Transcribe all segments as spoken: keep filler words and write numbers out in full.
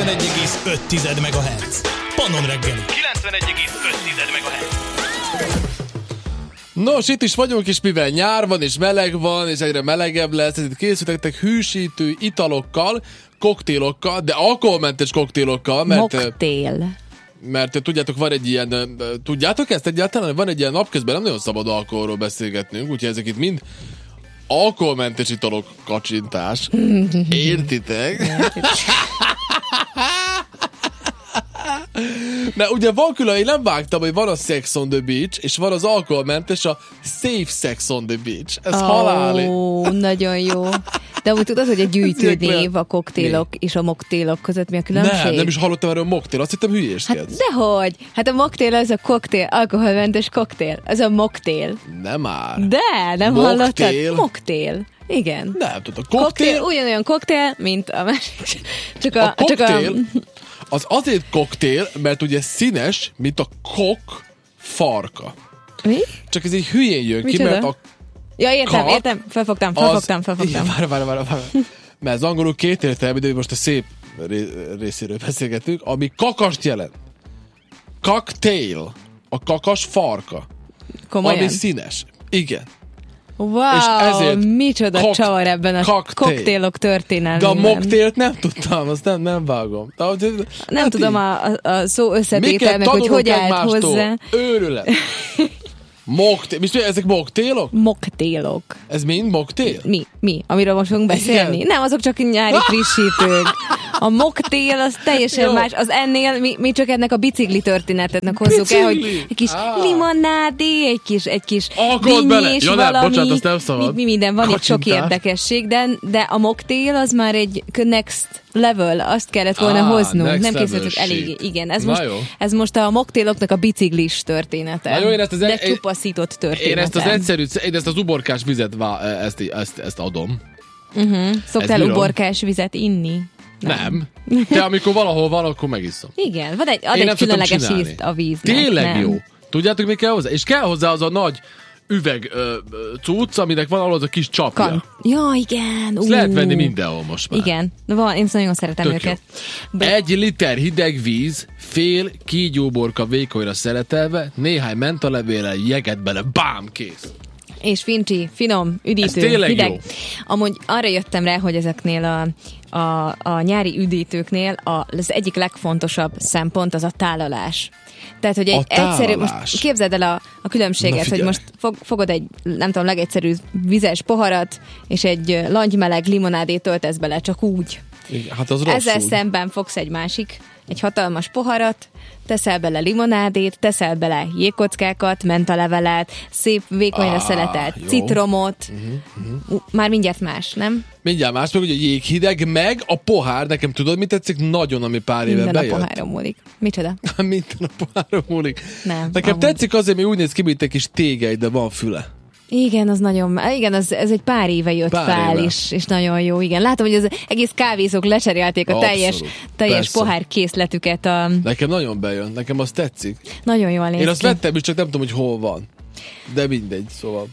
kilencvenegy egész öt megahertz. Pannon reggeli. kilencvenegy egész öt megahertz. Nos, itt is vagyunk, és mivel nyár van, és meleg van, és egyre melegebb lesz, itt készültek hűsítő italokkal, koktélokkal, de alkoholmentes koktélokkal, mert... Moktél. Mert tudjátok, van egy ilyen... Tudjátok ezt egyáltalán? Van egy ilyen napközben, nem nagyon szabad alkoholról beszélgetnünk, úgyhogy ezek itt mind alkoholmentes italok kacsintás. Értitek? De ugye van külön, én nem vágtam, hogy van a Sex on the Beach, és van az alkoholmentes, a Safe Sex on the Beach. Ez oh, haláli. Ó, nagyon jó. De úgy tudod, hogy a gyűjtőnév a koktélok mi? És a moktélok között mi a különbség? Nem, nem is hallottam erről a moktél. Azt hittem hülyéskedsz. Hát dehogy. Hát a moktél az a koktél, alkoholmentes koktél. Az a moktél. Nem már. De, nem moktél. hallottad? Moktél. Igen. Nem, tudod, a koktél... koktél... Ugyanolyan koktél, mint a másik. Csak a, a koktél... Csak a... Az azért koktél, mert ugye színes, mint a kok farka. Mi? Csak ez így hülyén jön Micsoda? ki, mert a Ja, értem, kak értem. Felfogtam, felfogtam, az... felfogtam. Várj, várj, várj, várj. Mert az angolul két értelmű, de most a szép részéről beszélgetünk, ami kakast jelent. Cocktail. A kakas farka. Komolyan? Ami színes. Igen. Wow, és ezért micsoda kok- csavar ebben a cocktail. koktélok történelmében. De a moktélt nem tudtam, azt nem, nem vágom. De, de, nem hát tudom a, a, a szó összetétel, meg hogy hogy állt hozzá. Őrület. Moktél. Mi, ezek moktélok? Moktélok. Ez mind moktél? Mi? Mi? Amiről most fogunk beszélni? Igen. Nem, azok csak nyári frissítők. A moktél az teljesen jó. Más. Az ennél mi, mi csak ennek a bicikli történetetnek hozzuk bicikli. El, hogy egy kis ah. limonádé, egy kis, egy kis dinnyés ja, valami. Bocsánat, azt nem szabad. Mi, mi minden, van itt sok érdekesség, de, de a moktél az már egy next level, azt kellett volna ah, hoznunk. Nem készültük eléggé. Igen, ez most, ez most a moktéloknak a biciklis története. Jó, én ezt az de e- csupaszított története. Én ezt az egyszerű, én ezt az uborkás vizet vá, ezt, ezt, ezt adom. Uh-huh. Szoktál uborkás vizet inni? Nem. nem. De amikor valahol van, akkor megiszom. Igen, van egy, ad egy különleges ízt a víznek. Tényleg nem. Jó. Tudjátok, mi kell hozzá? És kell hozzá az a nagy üveg ö, cucc, aminek van alól az a kis csapja. Kan. Ja, igen. Ezt lehet venni mindenhol most már. Igen. Van, én nagyon szeretem Tök őket. Be... Egy liter hideg víz, fél kígyóborka vékonyra szeletelve, néhány mentalevéllel, jeget bele, bám, kész. És fincsi, finom, üdítő, hideg. Jó. Amúgy arra jöttem rá, hogy ezeknél a, a, a nyári üdítőknél a, az egyik legfontosabb szempont az a tálalás. Tehát, hogy egy egyszerű, most képzeld el a, a különbséget, hogy most fog, fogod egy, nem tudom, legegyszerű vizes poharat, és egy langymeleg limonádét töltesz bele, csak úgy. Igen, hát az rosszul. Ezzel szemben fogsz egy másik, egy hatalmas poharat, teszel bele limonádét, teszel bele jégkockákat, mentalevelet, szép vékonyra ah, szeletelt jó. citromot. Uh-huh, uh-huh. Már mindjárt más, nem? Mindjárt más, meg ugye jéghideg, meg a pohár, nekem tudod, mit tetszik? Nagyon, ami pár éve Minden bejött. Minden a poháron múlik. Micsoda? Minden a poháron múlik. Nem. Nekem amúgy. Tetszik azért, mert úgy néz ki, mint egy kis tégely, de van füle. Igen, az nagyon, igen, az, ez egy pár éve jött pár fel éve. is, és nagyon jó, igen. Látom, hogy az egész kávézók lecserélték a Abszolút. teljes, teljes pohár készletüket. A... Nekem nagyon bejön, nekem az tetszik. Nagyon jól néz Én azt ki. vettem is, csak nem tudom, hogy hol van. De mindegy, szóval.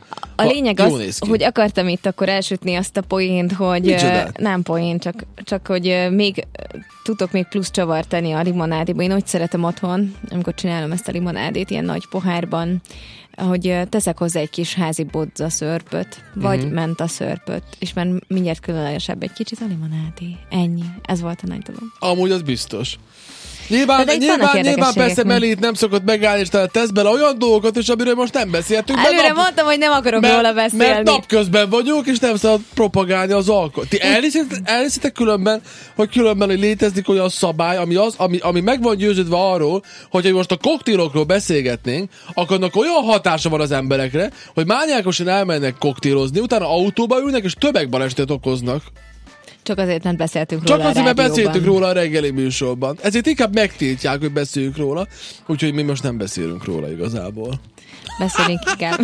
A lényeg az, hogy akartam itt akkor elsütni azt a poént, hogy Micsodát? nem poén, csak, csak hogy még tudok még plusz csavart tenni a limonádéba. Én úgy szeretem otthon, amikor csinálom ezt a limonádét ilyen nagy pohárban, hogy teszek hozzá egy kis házi bodza szörpöt, vagy uh-huh. menta szörpöt, és már mindjárt különlegesebb egy kicsit a limonádé. Ennyi. Ez volt a nagy dolog. Amúgy az biztos. Nyilván, nyilván, nyilván persze Melét nem szokott megállni, és tehát tesz bele olyan dolgokat, és amiről most nem beszéltünk. Előre nap... mondtam, hogy nem akarok mert, róla beszélni. Mert napközben vagyunk, és nem szabad propagálni az alkoholt. Ti elhiszitek különben, hogy különben hogy létezik olyan szabály, ami, az, ami, ami meg van győződve arról, hogy most a koktélokról beszélgetnénk, akkor annak olyan hatása van az emberekre, hogy mániákosan elmennek koktélozni, utána autóba ülnek, és tömegbalesetet okoznak. Csak azért nem beszéltünk róla. Csak azért, mert beszéltünk róla a reggeli műsorban. Ezért inkább megtiltják, hogy beszéljünk róla, úgyhogy mi most nem beszélünk róla igazából. Beszélünk inkább.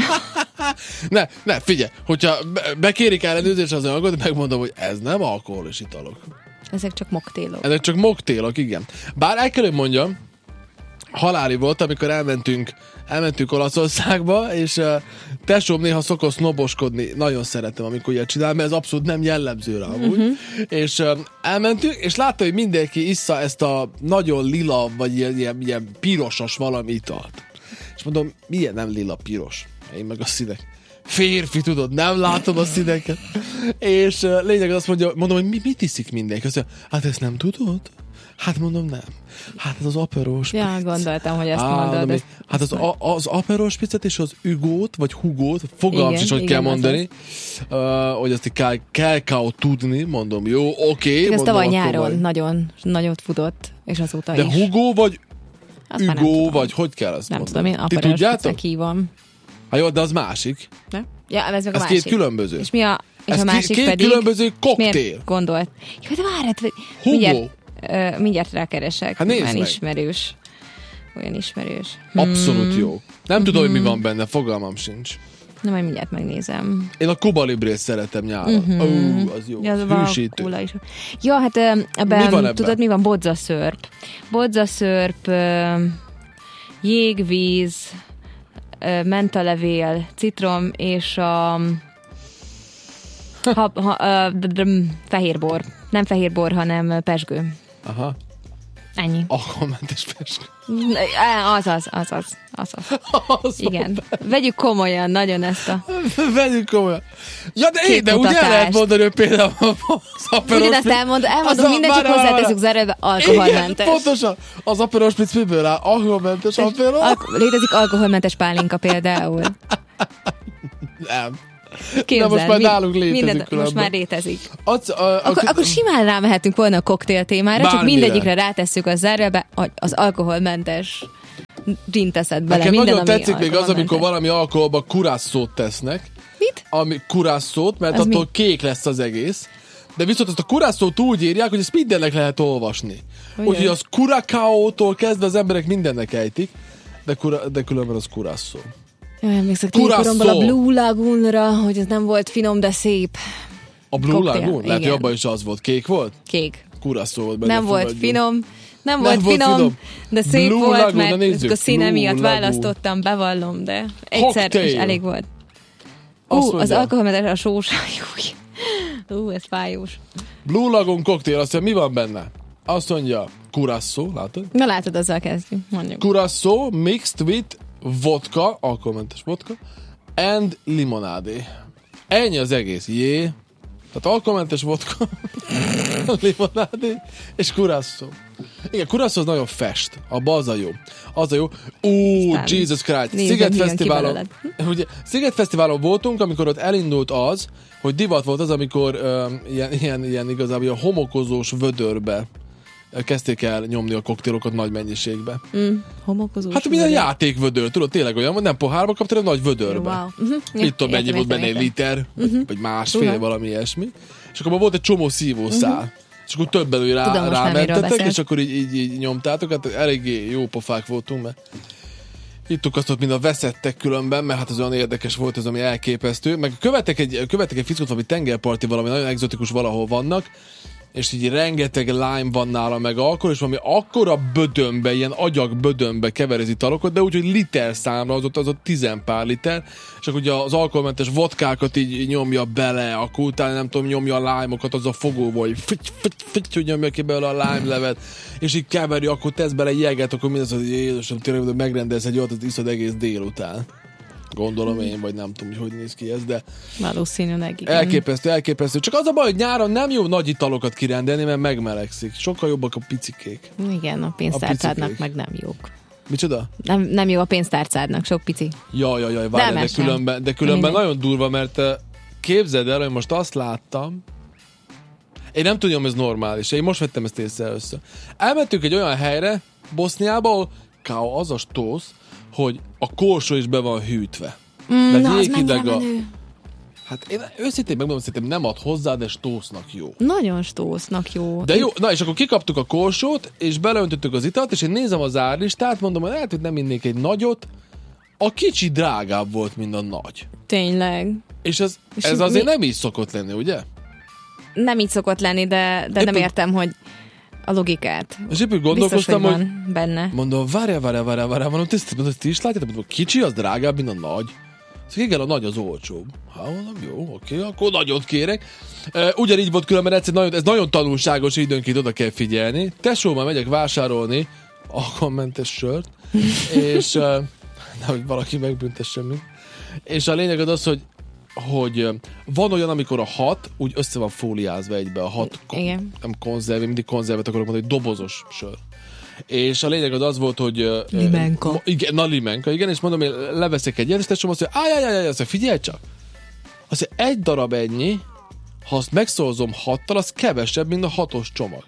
ne, ne, figyelj, hogyha bekérik ellenőrzés az anyagot, megmondom, hogy ez nem alkoholos italok. Ezek csak moktélok. Ezek csak moktélok, igen. Bár el kell, hogy mondjam, haláli volt, amikor elmentünk, elmentünk Olaszországba, és uh, tesóm néha szokott sznoboskodni. Nagyon szeretem, amikor ilyet csinál, mert ez abszolút nem jellemző rá amúgy. Uh-huh. És uh, elmentünk, és látta, hogy mindenki issza ezt a nagyon lila, vagy ilyen, ilyen, ilyen pirosos valami italt. És mondom, milyen nem lila piros? Én meg a színek. Férfi, tudod, nem látom a színeket. És uh, lényeg azt mondja, mondom, hogy mi, mit iszik mindenki? Azt mondja, hát ezt nem tudod? Hát mondom, nem. Hát ez az Aperol Spritz. Ja, gondoltam, hogy ezt Á, mondod. mondom, ezt hát az, a, az Aperol Spritzet és az Hugót, vagy Hugót, fogalmam is, hogy igen, kell mondani, uh, hogy azt kell, kell, kell tudni, mondom, jó, oké. Okay, ez tavaly nyáron nagyon nagyot futott, és azóta de is. De Hugo, vagy Hugo, vagy hogy kell azt nem mondani? Nem tudom, én Aperol Spritznek hívom. Hát jó, de az másik. Ne? Ja, ez meg a ez másik. két különböző. És mi a, és ez a másik két pedig... különböző koktél. Miért gondolt? Jó, de várját, Hugo. Mindjárt, uh, mindjárt rákeresek. Hát nézd olyan meg. ismerős. Olyan ismerős. Abszolút hmm. jó. Nem hmm. tudom, hogy mi van benne, fogalmam sincs. Na, majd mindjárt megnézem. Én a Cuba Librét szeretem nyáron. Ó, uh-huh. oh, az jó. Ja, az hűsítő. Is. Ja, hát ebben, mi van ebben? Tudod, mi van? Bodzaszörp. Bodzaszörp, jégvíz, mentalevél, citrom és a ha, ha, a, fehérbor. Nem fehérbor, hanem pezsgő. Aha. Ennyi. Alkoholmentes pezsgő. Azaz, azaz, azaz. Az igen. Vegyük komolyan nagyon ezt a... Vegyük komolyan. Ja, de én, de ugye el lehet mondani, hogy például az Aperol Spritz... Ugyanezt elmondom, elmondom mindegyik hozzáteszünk zárjába, alkoholmentes. Igen, pontosan. Az Aperol Spritz miből áll? Alkoholmentes Aperol? Al- létezik alkoholmentes pálinka például. Nem. Képzel, de most már mi, nálunk létezik. Minden, most már létezik. Az, a, a, akkor, a, akkor simán rámehetünk volna a koktél témára, bármire. Csak mindegyikre rátesszük a zárjába az alkoholmentes gin teszed bele. Nekem minden, nagyon tetszik még az, amikor valami alkoholba kurásszót tesznek. Mit? Ami kurásszót, mert az attól mi? Kék lesz az egész. De viszont azt a kurásszót úgy írják, hogy ezt mindennek lehet olvasni. Úgyhogy az kurakaótól kezdve az emberek mindennek ejtik, de, kura, de különben az kurásszó. Jaj, emlékszek ténykoromban a Blue Lagoonra, hogy ez nem volt finom, de szép. A Blue Koktél. Lagoon? Lehet, hogy Igen. abban is az volt. Kék volt? Kék. Kurásszó volt benne. Nem volt fogadjunk. finom, nem, Nem volt volt finom, finom. de szép Blue volt, Lagoon, mert na nézzük. a színe Blue miatt Lagoon. választottam, bevallom, de egyszer Cocktail. is elég volt. Ú, Azt az mondja. alkoholmentes a sós. Ú, ez fájós. Blue Lagoon koktél, azt mondja, mi van benne? Azt mondja, kurásszó, látod? Na látod, azzal kezdjük, mondjuk. Kurásszó mixed with vodka, alkoholmentes vodka, and limonádé. Ennyi az egész. Jé. Tehát alkoholmentes vodka, limonádé és kurásszó. Igen, kurásszó az nagyon fest. Abba az a jó. Az a jó. Ó, Jesus Christ. Sziget Fesztiválon. Ugye, Sziget Fesztiválon voltunk, amikor ott elindult az, hogy divat volt az, amikor uh, ilyen, ilyen, ilyen igazából a homokozós vödörbe kezdték el nyomni a koktélokat nagy mennyiségbe. Mm, homokozós. Hát minden játékvödör, tudod, tényleg olyan, hogy nem pohárba kaptál, hanem nagy vödörbe. Wow. Uh-huh. Ja, Itt tudom, mennyi értem, volt benne, egy értem. liter, Uh-huh. vagy másfél, Tudom. valami ilyesmi. És akkor volt egy csomó szívószál. Uh-huh. És akkor többen úgy rá, Tudom, most már miről rámentetek, beszélsz. és akkor így, így, így nyomtátok. Hát eléggé jó pofák voltunk, mert ittuk azt ott, mint a veszettek különben, mert hát az olyan érdekes volt az, ami elképesztő. Meg követek egy, követek egy fickót, valami tengerparti, valami nagyon egzotikus valahol vannak, és így rengeteg lime van nála, meg alkohol, és valami akkora bödönbe, ilyen agyak bödönbe keverezi talokat, de úgy, hogy liter számra, az ott, az ott tizen pár liter, és akkor ugye az alkoholmentes vodkákat így nyomja bele, akkor utána nem tudom, nyomja a lime-okat, az a fogóból, hogy fitty, fitty, fitty, hogy nyomja ki belőle a lime levet, és így keveri, akkor tesz bele jeget, akkor mindaz, hogy Jézusom, tényleg, hogy megrendelsz egy olyat, az iszod egész délután. Gondolom én, vagy nem tudom, hogy hogy néz ki ez, de Valószínűleg igen. elképesztő, elképesztő. Csak az a baj, hogy nyáron nem jó nagy italokat kirendelni, mert megmelegszik. Sokkal jobbak a picikék. Igen, a A pénztárcádnak picikég. meg nem jók. Micsoda? Nem, nem jó a pénztárcádnak, sok pici. Jaj, jaj, jaj, várj, de, más nem. különben, de különben Mindegy. nagyon durva, mert eh, képzeld el, hogy most azt láttam, én nem tudom, ez normális, én most vettem ezt észre össze. Elmentünk egy olyan helyre, Boszniába, ahol káó az a stósz, hogy a korsó is be van hűtve. Mm, De na, az jéghideg mennyire a- menő. Hát én őszintén megmondom, szerintem nem ad hozzá, de stósznak jó. Nagyon stósznak jó. De jó, na és akkor kikaptuk a korsót, és beleöntöttük az italt, és én nézem az árlistát, mondom, hogy lehet, hogy nem innék egy nagyot, a kicsi drágább volt, mint a nagy. Tényleg. És ez, És ez mi- azért nem így szokott lenni, ugye? Nem így szokott lenni, de, de Épp nem úgy- értem, hogy a logikát. És épp úgy gondolkoztam, biztos, hogy, hogy benne. Mondom, várjál, várjál, várjál, várjál, mondom, ti, ti is látjátok, mondom, kicsi az drágább, mint a nagy. Szóval igen, a nagy az olcsóbb. Hát mondom, jó, oké, akkor nagyot kérek. Uh, ugyanígy volt különben egyszer, nagyon, ez nagyon tanulságos, időnként oda kell figyelni. Tesóval megyek vásárolni alkoholmentes sört, és uh, nehogy valaki megbüntessen még. És a lényeg az az, hogy hogy van olyan, amikor a hat úgy össze van fóliázva egybe, a hat igen. nem konzerv, mindig konzervet akarok mondani, hogy dobozos sör. És a lényeg az az volt, hogy... Limenka. Uh, igen, na limenka, igen, és mondom, én leveszek egy ilyen, és tesóm azt mondja, ájjájjájjáj, azt mondja, figyelj csak! Azt mondja, egy darab ennyi, ha azt megszorozom hattal, az kevesebb, mint a hatos csomag.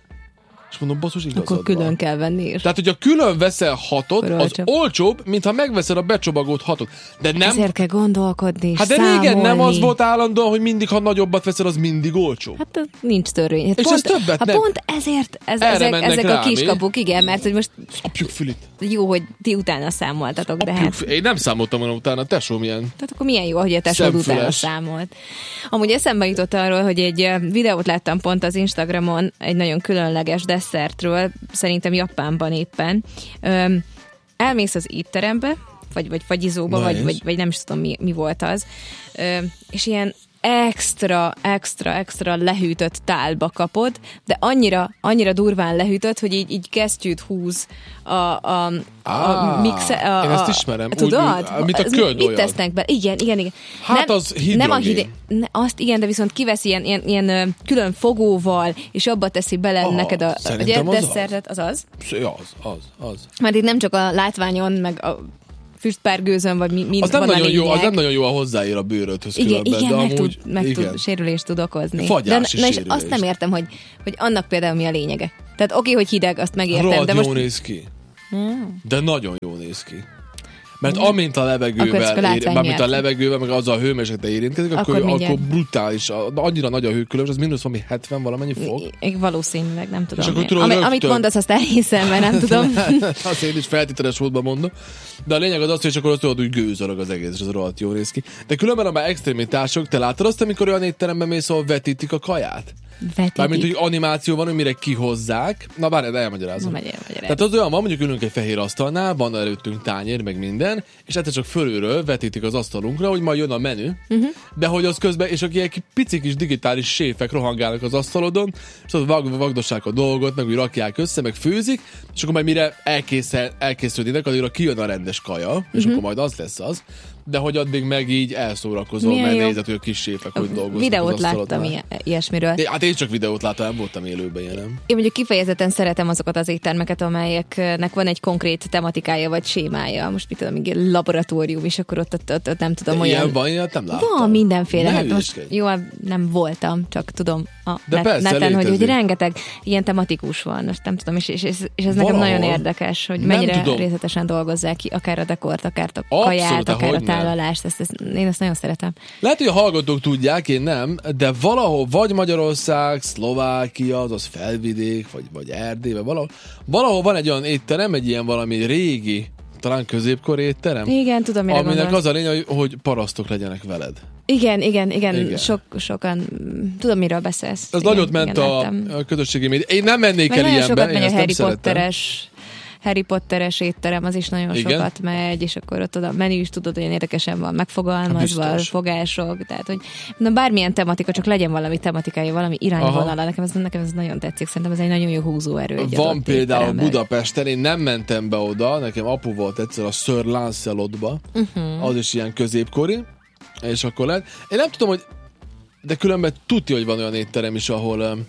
És mondom, basszus, igazad Akkor külön van. kell venni is. Tehát, hogyha külön veszel hatot, Akkor az olcsóbb. olcsóbb, mint ha megveszel a becsomagolt hatot. De nem... Ezért kell gondolkodni és Hát de számolni. régen nem az volt állandóan, hogy mindig, ha nagyobbat veszel, az mindig olcsó. Hát nincs törvény. Hát És pont, ez többet ha nem. pont ezért ez, Erre ezek, mennek ezek rá, a kiskapuk, igen, mert hogy most Apjuk fülit. jó, hogy ti utána számoltatok, de Apjuk hát... fülit. Én nem számoltam volna utána, tesó milyen. Tehát akkor milyen jó, hogy a tesód Szemfüles. utána számolt. Amúgy eszembe jutott arról, hogy egy eh, videót láttam pont az Instagramon egy nagyon különleges desszertről, szerintem Japánban éppen. Öm, elmész az étterembe, vagy, vagy fagyizóba, vagy, vagy, vagy nem is tudom, mi, mi volt az, Öm, és ilyen extra, extra, extra lehűtött tálba kapod, de annyira, annyira durván lehűtött, hogy így, így kesztyűt húz a, a, a, ah, mixe... A, én ezt a, ismerem. Tudod? Úgy, mint a köd mit olyan. tesznek be? Igen, igen, igen. Hát nem, az hidrogén. Nem a hideg, ne, azt igen, de viszont kivesz ilyen, ilyen, ilyen ö, külön fogóval, és abba teszi bele Ah, neked a, szerintem ugye, az desszertet, az az? Az, az, az. Mert itt nem csak a látványon, meg a füstpárgőzön, vagy mi, mi Az nem, van nagyon a jó, lényeg. az nem nagyon jó, a hozzáér a bőrödhöz Igen, különben, igen, de meg, amúgy, tud, meg igen. tud, sérülést tud okozni. Fagyási de, na, és sérülést. azt nem értem, hogy, hogy annak például mi a lényege. Tehát oké, hogy hideg, azt megértem, Rohadt de jó most... néz ki. Hmm. De nagyon jó néz ki. Mert Hmm. amint a Akkor levegővel, csak a ér, látvány mármint a miatt. levegővel, meg az a hőmérsékletre érintkezik, akkor, Akkor akkor, mindjárt. akkor brutális, annyira nagy a hőkülönbség, az mínusz valami hetven valamennyi fok. I- valószínűleg, nem tudom. És akkor mi. tudod, Ami, rögtön- amit mondasz, azt elhiszem, mert nem tudom. Azt én is feltételes módban mondom. De a lényeg az az, hogy akkor azt tudod, hogy gőzörög az egész, és az rohadt jó néz ki. De különben a már extrémitások, te láttad azt, amikor olyan étteremben mész, ahol vetítik a kaját? Mármint, hogy animáció van, hogy mire kihozzák. Na bárjad, elmagyarázom. Na, magyaráz, magyaráz. Tehát az olyan van, mondjuk ülünk egy fehér asztalnál, van előttünk tányér, meg minden, és egyszer csak fölülről vetítik az asztalunkra, hogy majd jön a menü, uh-huh. de hogy az közben, és aki egy pici kis digitális séfek rohangálnak az asztalodon, és ott vag, vagdossák a dolgot, meg úgy rakják össze, meg főzik, és akkor majd mire elkészül, elkészülnének, addigra kijön a rendes kaja, és uh-huh. akkor majd az lesz az, de hogy addig meg így elszórakozol, milyen mert jó. nézed, hogy a kis séfek hogy dolgoznak Videót az asztalodnál. láttam ilyen- ilyesmiről. É, hát én csak videót láttam, nem voltam élőben jelen. Én mondjuk kifejezetten szeretem azokat az éttermeket, amelyeknek van egy konkrét tematikája vagy sémája. Most mit tudom, még egy laboratórium, és akkor ott, ott, ott, ott nem tudom, De olyan... ilyen van, ilyet nem láttam. Van mindenféle, Ne hát most hülyeskedj. jó, nem voltam, csak tudom a De net, persze, neten, hogy, hogy létezik. rengeteg ilyen tematikus van, most nem tudom, és, és, és, és ez nekem Valahol. nagyon érdekes, hogy Nem mennyire tudom. részletesen dolgozzák ki, akár a dekort, akár a Abszolút, kaját, akár a hogyne. tálalást, ezt, ezt, én ezt nagyon szeretem. Lehet, hogy a hallgatók tudják, én nem, de valahol vagy Magyarország, Szlovákia, azaz Felvidék, vagy, vagy Erdély, vagy valahol, valahol van egy olyan étterem, egy ilyen valami régi, talán középkori étterem, Igen, tudom, mire aminek gondolsz. az a lényeg, hogy- hogy parasztok legyenek veled. Igen, igen, igen, Igen. Sok, sokan, mm, tudom, miről beszélsz. Ez igen, nagyot ment igen, a, láttam. a közösségi média. Én nem mennék Meg el nagyon ilyenbe, sokat én megy a ezt nem Harry szeretem. Potteres, Harry Potteres étterem, az is nagyon Igen? sokat megy, és akkor ott a menü is tudod, olyan érdekesen van megfogalmazva, Hát biztos. fogások, tehát hogy na, bármilyen tematika, csak legyen valami tematikája, valami irányvonala, nekem ez, nekem ez nagyon tetszik, szerintem ez egy nagyon jó húzóerő. Egy Van adott például étteremben. Budapesten, én nem mentem be oda, nekem apu volt egyszer a Sir Lancelotba, uh-huh. az is ilyen középkori, és akkor lehet. Én nem tudom, hogy de különben tudja, hogy van olyan étterem is, ahol um,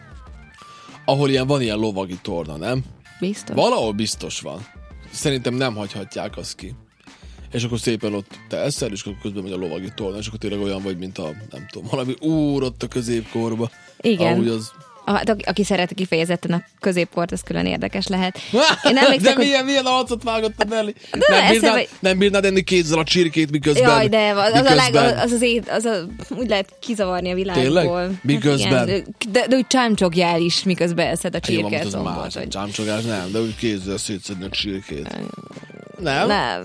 ahol ilyen van ilyen lovagi torna, nem? Biztos. Valahol biztos van. Szerintem nem hagyhatják azt ki. És akkor szépen ott te eszel, és akkor közben megy a lovagi torna, és akkor tényleg olyan vagy, mint a, nem tudom, valami úr ott a középkorba. Igen. Ahogy az... Hát, aki, aki szereti kifejezetten a középkort, ez külön érdekes lehet. Én De emlékszem, hogy... milyen, milyen arcot vágottad elé? De Nem eszembe- bírnád, nem bírnád enni kézzel a csirkét, miközben... Jaj, de az, az, a leg, miközben- az, az, ét, az a, úgy lehet kizavarni a világból. Tényleg? Miközben? Hát igen, de, de úgy csámcsogjál is, miközben eszed a Jó, most csirket az gombot, más, hogy... csámcsogás nem, de úgy kézzel szétszednek csirkét. Nem? Nem.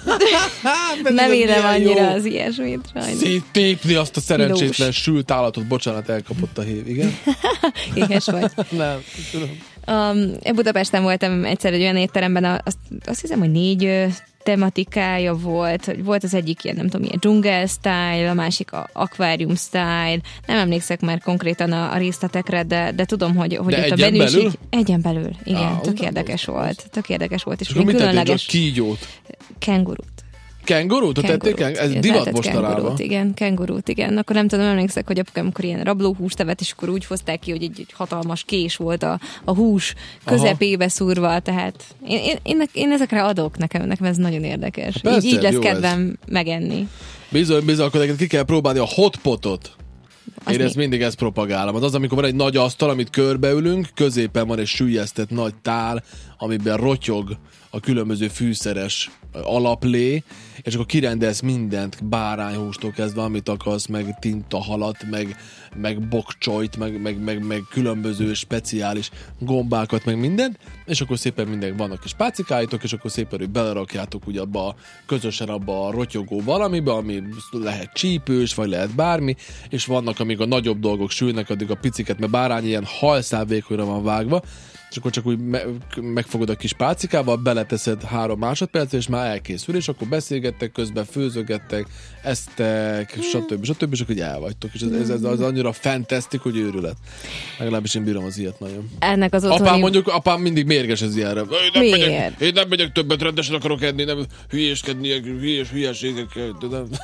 Nem élem annyira jó. Az ilyesmit, sajnos. Széttépni azt a szerencsétlen Lós. Sült állatot, bocsánat, elkapott a hív, igen? Éhes vagy. Nem, tudom. Um, Budapesten voltam egyszer egy olyan étteremben, azt, azt hiszem, hogy négy tematikája volt. Volt az egyik ilyen, nem tudom, ilyen dzsungel style, a másik a akvárium style. Nem emlékszek már konkrétan a, a részletekre, de, de tudom, hogy, hogy ott a menüség... Belül? Egyen belül? Igen, ah, tök érdekes az, volt. Tök érdekes volt. És, és akkor mit tették? A kígyót? Kengurút. Kengurút? Tették? Ez divat mostanában. Igen, kengurút, igen. Akkor nem tudom, emlékszek, hogy apukám, amikor ilyen rablóhúst evett, és akkor úgy hozták ki, hogy egy, egy hatalmas kés volt a, a hús közepébe szúrva, tehát én, én, én, én ezekre adok, nekem, nekem ez nagyon érdekes. Persze, így, így lesz kedvem ez. Megenni. Bizony, bizony, akkor ki kell próbálni a hotpotot. Én ezt mindig ezt propagálom. Az az, amikor van egy nagy asztal, amit körbeülünk, középen van egy süllyesztett nagy tál, amiben rotyog a különböző fűszeres alaplé, és akkor kirendelsz mindent, bárányhústól kezdve, amit akarsz, meg tintahalat, meg, meg bokcsojt, meg, meg, meg, meg különböző speciális gombákat, meg mindent, és akkor szépen minden vannak kis pácikáitok, és akkor szépen, hogy belerakjátok ugye abba, közösen abba a rotyogó valamibe, ami lehet csípős, vagy lehet bármi, és vannak, amíg a nagyobb dolgok sülnek, addig a piciket, mert bárány ilyen hajszálvékonyra van vágva, és akkor csak úgy me- megfogod a kis pálcikával, beleteszed három másodpercre, és már elkészül, és akkor beszélgettek közben, főzögettek, esztek, stb. stb. És akkor elvagytok. És ez, ez, ez az annyira fantasztik, hogy őrület. Legalábbis én bírom az ilyet nagyon. Ennek az otthoni... Apám mondjuk, apám mindig mérges az ilyenre. Én nem, Miért? megyek, én nem megyek többet, rendesen akarok enni, nem hülyéskedni, hülyés, hülyeségekkel.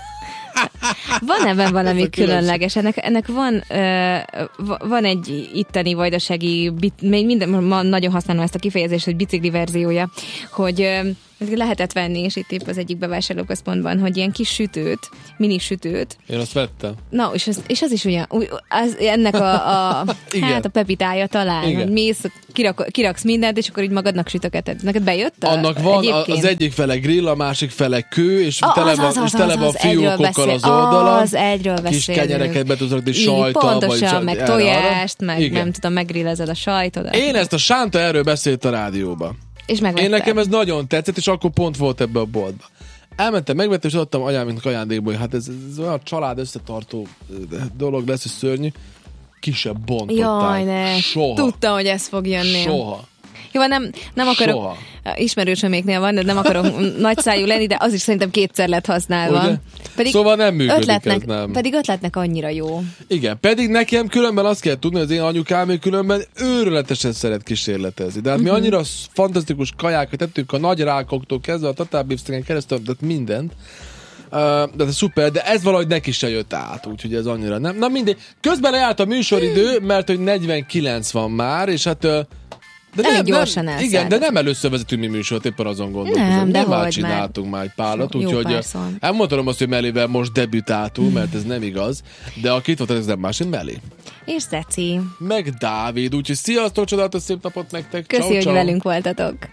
Van ebben valami különleges. Ennek, ennek van, uh, van egy itteni vajdasági, minden, ma nagyon használom ezt a kifejezést, hogy bicikli verziója, hogy uh, lehetett venni, és itt épp az egyik bevásárlóközpontban, hogy ilyen kis sütőt, mini sütőt. Én azt vettem. Na, és az, és az is olyan, az, ennek a, a hát a pepitája talán, igen. Hogy mész, kirak, kiraksz mindent, és akkor így magadnak sütögeted. Neked bejött? A, Annak van, egyébként? Az egyik fele grill, a másik fele kő, és a, tele van, az, az, és tele az, van fiókokkal az oldala. Az egyről beszélünk. Kis kenyereket be tudod rakni, sajta. Pontosan, vagy meg erre, tojást, meg igen. nem tudom, meggrillezed a sajtodat. Én ezt a Sánta erről beszélt a rádióban. És megvettem. Én nekem ez nagyon tetszett, és akkor pont volt ebbe a boltba. Elmentem, megvettem, és adtam anyámnak ajándékból, hogy hát ez, ez olyan család összetartó dolog lesz, hogy szörnyű. Kisebb bontották. Jaj, ne. Soha. Tudtam, hogy ez fog jönni. Soha. Jó, nem, nem akarok, Soha. ismerősöméknél van, de nem akarok nagyszájú lenni, de az is szerintem kétszer lett használva. Pedig szóval nem működik ötletnek, ez, nem. Pedig ötletnek annyira jó. Igen, pedig nekem különben azt kell tudni, hogy az én anyukám különben őrületesen szeret kísérletezni. De hát uh-huh. mi annyira fantasztikus kajákat tettünk a nagy rákoktól kezdve, a tatárbifteken keresztül, tehát mindent. Uh, de ez szuper, de ez valahogy neki se jött át, úgyhogy ez annyira nem. Na mindegy, közben lejárt a műsoridő, mert hogy negyvenkilenc van már, és hát... Uh, De nem, nem, gyorsan nem, igen, de nem először vezetünk mi műsort, éppen azon gondolkozom. Nem, de már hogy csináltunk már egy párat, jó úgyhogy elmondtam azt, hogy Mellivel most debütáltunk, mert ez nem igaz, de aki itt volt, ez nem más, mint Melli. És Zeci. Meg Dávid, úgyhogy sziasztok, csodálatos szép napot nektek. Köszi, ciao, hogy ciao. velünk voltatok.